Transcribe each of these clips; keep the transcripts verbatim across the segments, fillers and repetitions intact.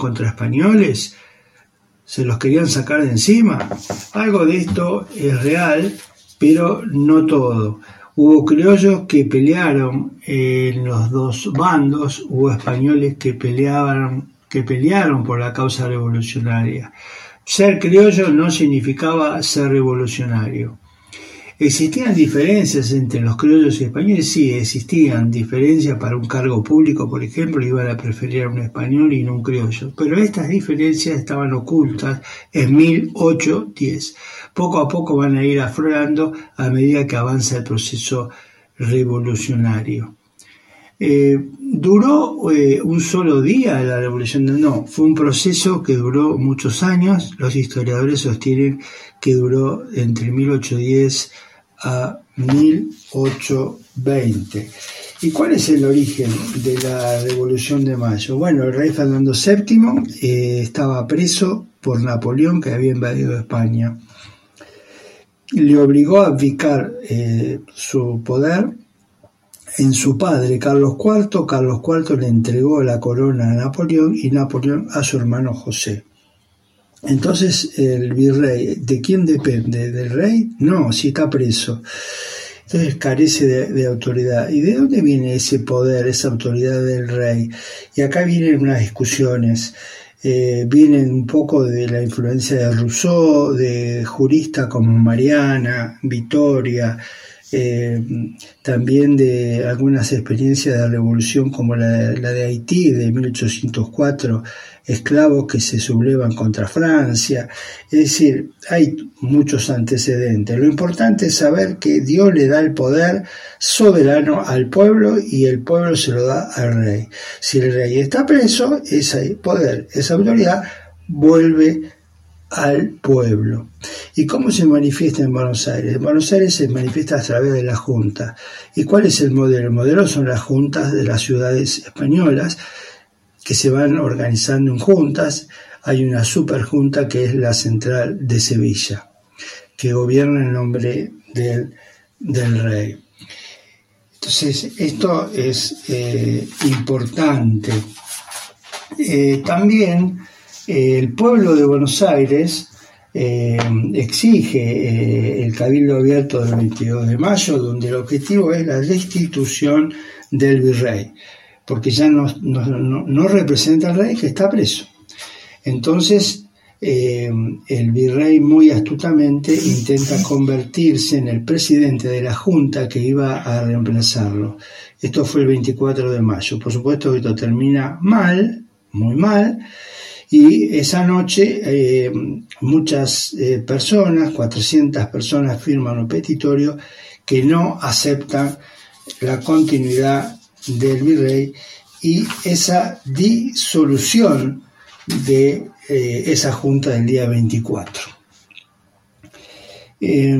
contra españoles, se los querían sacar de encima. Algo de esto es real, pero no todo. Hubo criollos que pelearon en los dos bandos, hubo españoles que peleaban, que pelearon por la causa revolucionaria. Ser criollo no significaba ser revolucionario. ¿Existían diferencias entre los criollos y españoles? Sí, existían diferencias. Para un cargo público, por ejemplo, iban a preferir a un español y no un criollo. Pero estas diferencias estaban ocultas en mil ochocientos diez. Poco a poco van a ir aflorando a medida que avanza el proceso revolucionario. Eh, ¿Duró eh, un solo día la revolución? No, fue un proceso que duró muchos años. Los historiadores sostienen que duró entre mil ochocientos diez a mil ochocientos veinte. ¿Y cuál es el origen de la Revolución de Mayo? Bueno, el rey Fernando séptimo eh, estaba preso por Napoleón, que había invadido España. Le obligó a abdicar eh, su poder en su padre, Carlos cuarto. Carlos cuarto le entregó la corona a Napoleón y Napoleón a su hermano José. Entonces el virrey, ¿de quién depende? ¿Del rey? No, si está preso. Entonces carece de, de autoridad. ¿Y de dónde viene ese poder, esa autoridad del rey? Y acá vienen unas discusiones. Eh, vienen un poco de la influencia de Rousseau, de juristas como Mariana, Vittoria, eh, también de algunas experiencias de revolución como la, la de Haití de mil ochocientos cuatro, esclavos que se sublevan contra Francia. Es decir, hay muchos antecedentes. Lo importante es saber que Dios le da el poder soberano al pueblo y el pueblo se lo da al rey. Si el rey está preso, ese poder, esa autoridad vuelve al pueblo. ¿Y cómo se manifiesta en Buenos Aires? En Buenos Aires se manifiesta a través de la Junta. ¿Y cuál es el modelo? El modelo son las juntas de las ciudades españolas que se van organizando en juntas. Hay una superjunta que es la central de Sevilla, que gobierna en nombre del, del rey. Entonces, esto es eh, importante. Eh, también eh, el pueblo de Buenos Aires eh, exige eh, el Cabildo Abierto del veintidós de mayo, donde el objetivo es la destitución del virrey, porque ya no, no, no, no representa al rey, que está preso. Entonces, eh, el virrey muy astutamente intenta convertirse en el presidente de la Junta que iba a reemplazarlo. Esto fue el veinticuatro de mayo. Por supuesto que esto termina mal, muy mal, y esa noche eh, muchas eh, personas, cuatrocientas personas, firman un petitorio que no aceptan la continuidad del virrey y esa disolución de eh, esa junta del día veinticuatro. Eh,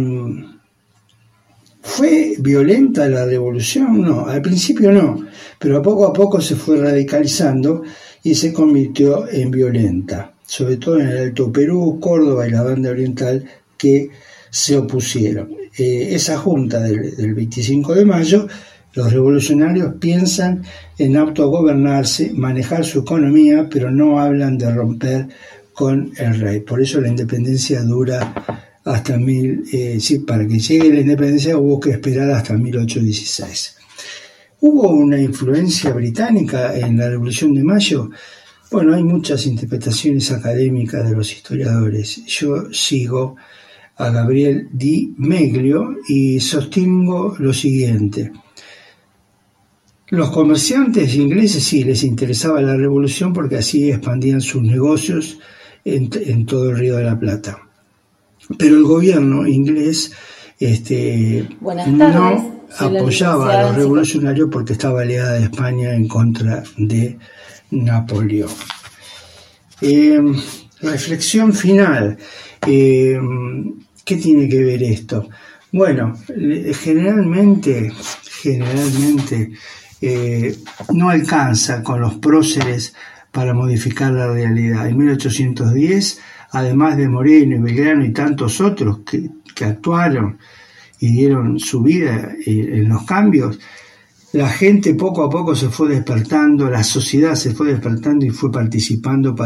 ¿Fue violenta la revolución? No, al principio no, pero poco a poco se fue radicalizando y se convirtió en violenta, sobre todo en el Alto Perú, Córdoba y la Banda Oriental, que se opusieron. Eh, esa junta del, del veinticinco de mayo, los revolucionarios piensan en autogobernarse, manejar su economía, pero no hablan de romper con el rey. Por eso la independencia dura hasta mil, eh, sí, para que llegue la independencia hubo que esperar hasta mil ochocientos dieciséis. ¿Hubo una influencia británica en la Revolución de Mayo? Bueno, hay muchas interpretaciones académicas de los historiadores. Yo sigo a Gabriel Di Meglio y sostengo lo siguiente. Los comerciantes ingleses sí les interesaba la revolución porque así expandían sus negocios en, en todo el Río de la Plata. Pero el gobierno inglés este, no apoyaba a los revolucionarios porque estaba aliada de España en contra de Napoleón. Eh, reflexión final. Eh, ¿Qué tiene que ver esto? Bueno, generalmente, generalmente eh, no alcanza con los próceres para modificar la realidad. En mil ochocientos diez, además de Moreno y Belgrano y tantos otros que, que actuaron y dieron su vida en los cambios, la gente poco a poco se fue despertando, la sociedad se fue despertando y fue participando para